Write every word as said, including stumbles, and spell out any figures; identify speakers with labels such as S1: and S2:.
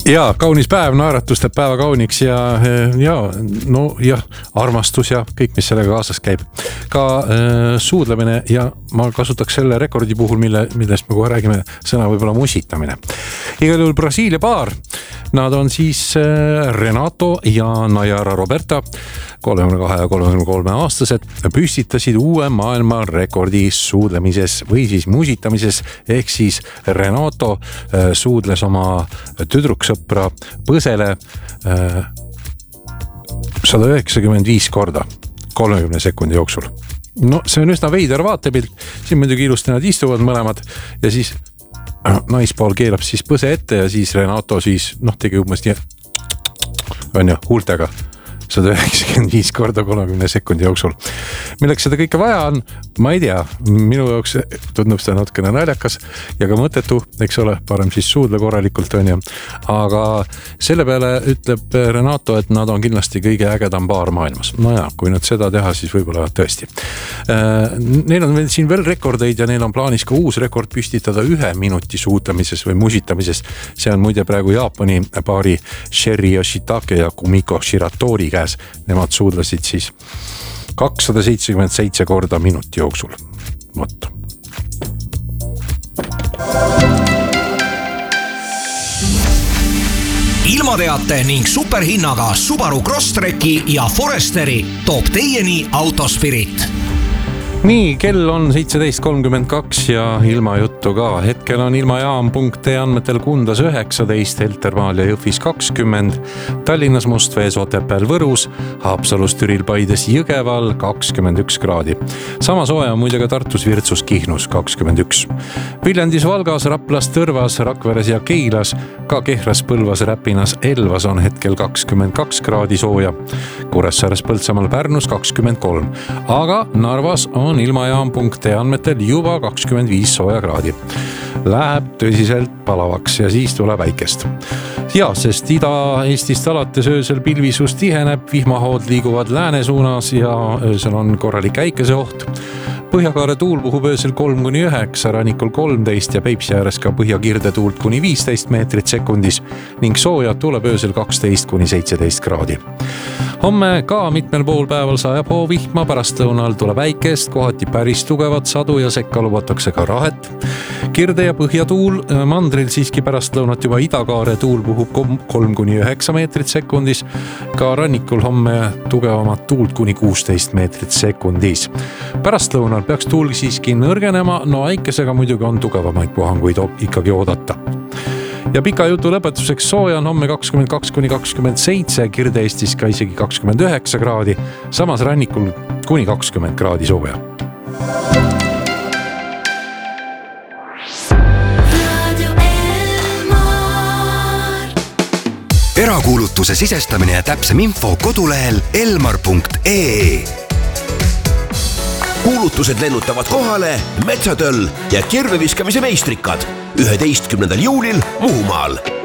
S1: Ja kaunis päev, naeratus teeb päeva kauniks ja, ja no jah, armastus ja kõik, mis sellega kaasas käib. Ka äh, suudlemine ja ma kasutaks selle rekordi puhul, mille, millest me kohe räägime, sõna võibolla musitamine. Igal juhul Brasiilia paar, nad on siis äh, Renato ja Nayara Roberta, kolmekümne kahe ja kolmekümne kolme aastased, püstitasid uue maailma rekordi suudlemises või siis musitamises, ehk siis Renato äh, suudles oma tüdruksõpra põsele äh, sada üheksakümmend viis korda kolmekümne sekundi jooksul. No see on üsna veider vaatepilt, siin muidugi ilusti nad istuvad mõlemad ja siis äh, naispool keelab siis põse ette ja siis Renato siis noh tegi umbes nii on ju huultega sada üheksakümmend viis korda kolmekümne sekundi jooksul. Milleks seda kõike vaja on, ma ei tea, minu jaoks tundub seda natukene naljakas ja ka mõttetu, eks ole, parem siis suudle korralikult on ju. Aga selle peale ütleb Renato, et nad on kindlasti kõige ägedam paar maailmas. No ja, kui nad seda teha, siis võib-olla tõesti. Neil on siin veel rekordeid ja neil on plaanis ka uus rekord püstitada ühe minuti suudlemises või musitamises. See on muide praegu Jaapani paari Sherry Yoshitake ja Kumiko Shiratori käes. Nemad suudlesid siis kakssada seitsekümmend seitse korda minuti jooksul. Vot.
S2: Ilmateate ning superhinnaga Subaru Crosstreki ja Foresteri toob teieni Autospirit.
S1: Nii, kell on seitseteist kolmkümmend kaks ja ilmajuttu ka. Hetkel on ilmajaam punkt E andmetel Kundas üheksateist, Heltermaal ja Jõhvis kakskümmend, Tallinnas Mustvees, Otepääl, Võrus, Haapsalus, Türil, Paides, Jõgeval kakskümmend üks kraadi. Sama sooja on muide ka Tartus, Virtsus, Kihnus kakskümmend üks. Viljandis, Valgas, Raplas, Tõrvas, Rakveres ja Keilas, ka Kehras, Põlvas, Räpinas, Elvas on hetkel kakskümmend kaks kraadi sooja. Kuressaares, Põltsamaal, Pärnus kakskümmend kolm, aga Narvas on ilmajaam punkt E andmetel juba kakskümmend viis sooja kraadi. Läheb tõsiselt palavaks ja siis tuleb väikest. Ja, sest Ida-Eestist alates öösel pilvisus tiheneb, vihmahood liiguvad lääne suunas ja öösel on korralik äikeseoht. Põhjakaare tuul puhub öösel kolm kuni üheksa, rannikul kolmteist ja Peipsi ääres ka põhjakirde tuult kuni viisteist meetrit sekundis ning soojad tuleb öösel kaksteist kuni seitseteist kraadi. Homme ka mitmel pool päeval sajab hoovihma, pärastlõunal tuleb äikest, kohati päris tugevat sadu ja sekka lubatakse ka rahet. Kirde ja põhjatuul, mandril siiski pärastlõunat juba idakaare tuul puhub kolm kuni üheksa meetrit sekundis, ka rannikul homme tugevamat tuult kuni kuusteist meetrit sekundis. Pärastlõunal peaks tuul siiski nõrgenema, no äikesega muidugi on tugevamaid puhanguid ikkagi oodata. Ja pika jutu lõpetuseks sooja on homme kakskümmend kaks kuni kakskümmend seitse, Kirde-Eestis ka isegi kakskümmend üheksa kraadi, samas rannikul kuni kakskümmend kraadi sooja.
S2: Erakuulutuse sisestamine ja täpsem info kodulehel elmar punkt ee. Kuulutused lennutavad kohale Metsatöll ja kirveviskamise meistrikad üheteistkümnendal juulil Muhumaal.